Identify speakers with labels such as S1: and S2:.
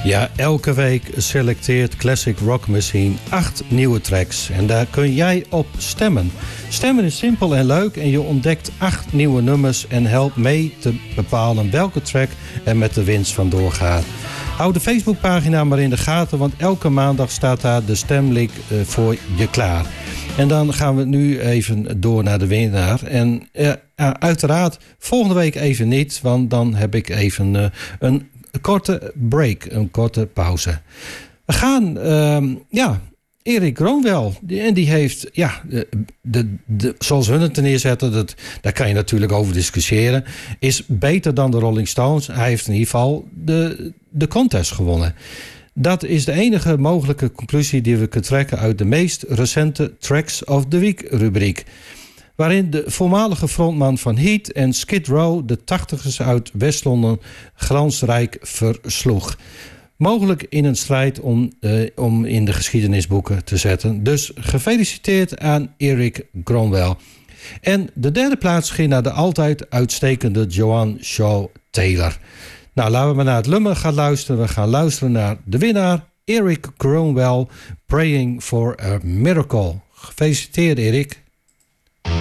S1: Ja, elke week selecteert Classic Rock Machine 8 nieuwe tracks. En daar kun jij op stemmen. Stemmen is simpel en leuk en je ontdekt 8 nieuwe nummers en helpt mee te bepalen welke track er met de winst vandoor gaat. Hou de Facebookpagina maar in de gaten, want elke maandag staat daar de stemlink voor je klaar. En dan gaan we nu even door naar de winnaar. En uiteraard volgende week even niet, want dan heb ik even een korte break, een korte pauze. We gaan, Erik Groenewald. En die heeft, zoals hun het neerzetten, daar kan je natuurlijk over discussiëren, is beter dan de Rolling Stones. Hij heeft in ieder geval de contest gewonnen. Dat is de enige mogelijke conclusie die we kunnen trekken uit de meest recente Tracks of the Week rubriek. Waarin de voormalige frontman van Heat en Skid Row de 80ers uit West-Londen glansrijk versloeg. Mogelijk in een strijd om in de geschiedenisboeken te zetten. Dus gefeliciteerd aan Erik Groenewald. En de derde plaats ging naar de altijd uitstekende Joan Shaw Taylor. Nou, laten we maar naar het nummer gaan luisteren. We gaan luisteren naar de winnaar, Erik Groenewald, Praying for a Miracle. Gefeliciteerd, Erik.